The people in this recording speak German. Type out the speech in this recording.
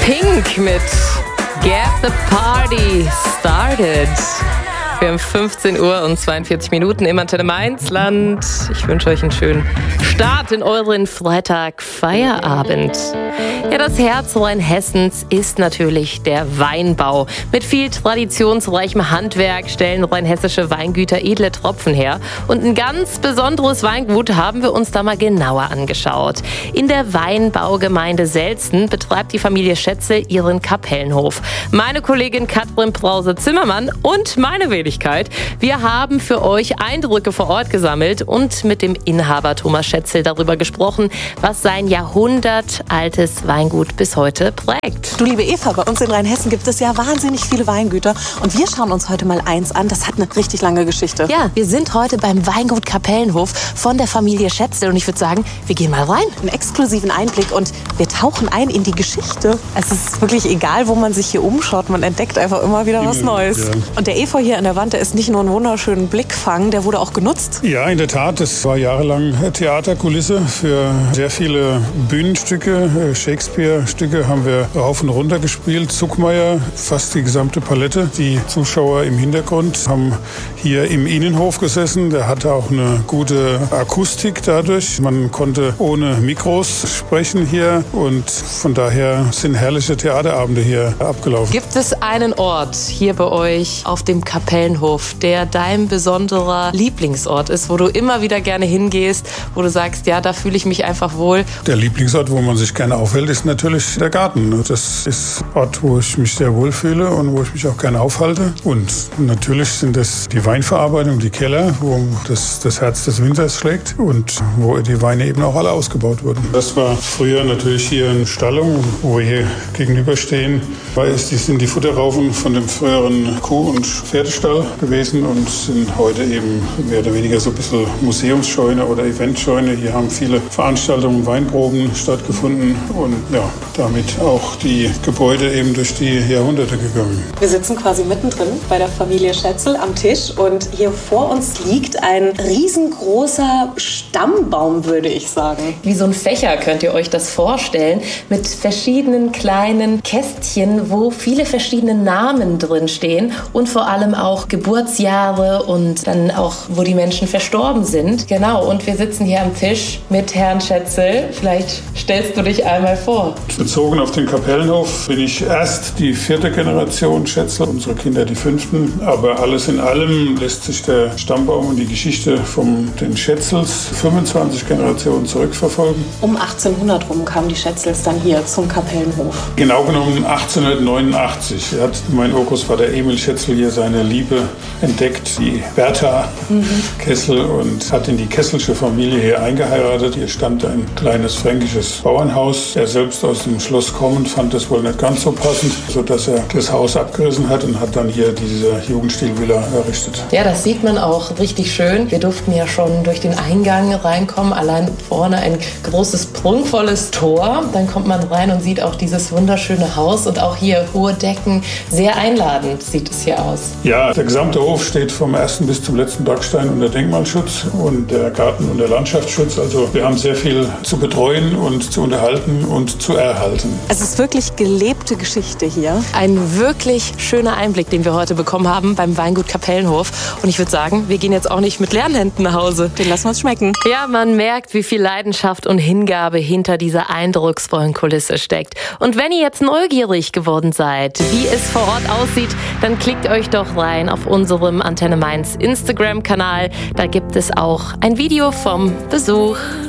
Pink mit Get the Party Started. Wir haben 15 Uhr und 42 Minuten im Antenne Mainzland. Ich wünsche euch einen schönen Start in euren Freitag-Feierabend. Ja, das Herz Rheinhessens ist natürlich der Weinbau. Mit viel traditionsreichem Handwerk stellen rheinhessische Weingüter edle Tropfen her. Und ein ganz besonderes Weingut haben wir uns da mal genauer angeschaut. In der Weinbaugemeinde Selzen betreibt die Familie Schätzel ihren Kapellenhof. Meine Kollegin Katrin Brause-Zimmermann und meine Wenigkeit, wir haben für euch Eindrücke vor Ort gesammelt und mit dem Inhaber Thomas Schätzel darüber gesprochen, was sein jahrhundertaltes Weingut bis heute prägt. Du, liebe Eva, bei uns in Rheinhessen gibt es ja wahnsinnig viele Weingüter und wir schauen uns heute mal eins an, das hat eine richtig lange Geschichte. Ja, wir sind heute beim Weingut Kapellenhof von der Familie Schätzel und ich würde sagen, wir gehen mal rein. Einen exklusiven Einblick und wir tauchen ein in die Geschichte. Es ist wirklich egal, wo man sich hier umschaut, man entdeckt einfach immer wieder was Neues. Ja. Und der Efeu hier an der Wand, der ist nicht nur ein wunderschönen Blickfang, der wurde auch genutzt. Ja, in der Tat, das war jahrelang Theaterkulisse für sehr viele Bühnenstücke, Shakespeare-Stücke haben wir rauf und runter gespielt. Zuckmayer, fast die gesamte Palette. Die Zuschauer im Hintergrund haben hier im Innenhof gesessen. Der hatte auch eine gute Akustik dadurch. Man konnte ohne Mikros sprechen hier und von daher sind herrliche Theaterabende hier abgelaufen. Gibt es einen Ort hier bei euch auf dem Kapellenhof, der dein besonderer Lieblingsort ist, wo du immer wieder gerne hingehst, wo du sagst, ja, da fühle ich mich einfach wohl? Der Lieblingsort, wo man sich gerne aufhält, ist natürlich der Garten. Das ist ein Ort, wo ich mich sehr wohl fühle und wo ich mich auch gerne aufhalte. Und natürlich sind das die Weinverarbeitung, die Keller, wo das Herz des Winters schlägt und wo die Weine eben auch alle ausgebaut wurden. Das war früher natürlich hier eine Stallung, wo wir hier gegenüberstehen. Sind die Futterraufen von dem früheren Kuh- und Pferdestall gewesen und sind heute eben mehr oder weniger so ein bisschen Museumsscheune oder Eventscheune. Hier haben viele Veranstaltungen, Weinproben stattgefunden und ja, damit auch die Gebäude eben durch die Jahrhunderte gegangen. Wir sitzen quasi mittendrin bei der Familie Schätzel am Tisch und hier vor uns liegt ein riesengroßer Stammbaum, würde ich sagen. Wie so ein Fächer könnt ihr euch das vorstellen, mit verschiedenen kleinen Kästchen, wo viele verschiedene Namen drin stehen und vor allem auch Geburtsjahre und dann auch, wo die Menschen verstorben sind. Genau, und wir sitzen hier am Tisch mit Herrn Schätzel. Vielleicht stellst du dich einmal vor. Bezogen auf den Kapellenhof bin ich erst die 4. Generation Schätzel, unsere Kinder die 5. Aber alles in allem lässt sich der Stammbaum und die Geschichte von den Schätzels 25 Generationen zurückverfolgen. Um 1800 rum kamen die Schätzels dann hier zum Kapellenhof. Genau genommen 1889 hat mein Urgroßvater Emil Schätzel hier seine Liebe entdeckt, die Bertha Kessel, und hat in die Kesselsche Familie hier eingeheiratet. Hier stand ein kleines fränkisches Bauernhaus. Er selbst aus dem Schloss kommend fand das wohl nicht ganz so passend, sodass er das Haus abgerissen hat und hat dann hier diese Jugendstilvilla errichtet. Ja, das sieht man auch richtig schön. Wir durften ja schon durch den Eingang reinkommen. Allein vorne ein großes, prunkvolles Tor. Dann kommt man rein und sieht auch dieses wunderschöne Haus und auch hier hohe Decken. Sehr einladend sieht es hier aus. Ja, der gesamte Hof steht vom ersten bis zum letzten Backstein unter Denkmalschutz und der Garten unter Landschaftsschutz. Also wir haben sehr viel zu betreuen und zu unterhalten und zu erhalten. Es ist wirklich gelebte Geschichte hier. Ein wirklich schöner Einblick, den wir heute bekommen haben beim Weingut Kapellenhof. Und ich würde sagen, wir gehen jetzt auch nicht mit leeren Händen nach Hause. Den lassen wir uns schmecken. Ja, man merkt, wie viel Leidenschaft und Hingabe hinter dieser eindrucksvollen Kulisse steckt. Und wenn ihr jetzt neugierig geworden seid, wie es vor Ort aussieht, dann klickt euch doch rein auf unserem Antenne Mainz Instagram-Kanal. Da gibt es auch ein Video vom Besuch.